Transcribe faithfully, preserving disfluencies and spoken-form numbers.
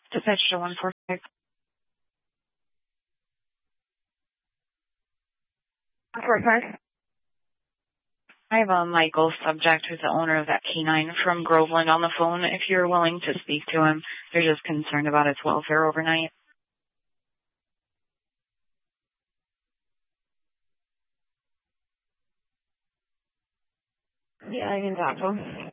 Dispatch to one four five. Four five. I have a Michael subject who's the owner of that canine from Groveland on the phone. If you're willing to speak to him, they're just concerned about its welfare overnight. Yeah, I can talk to him.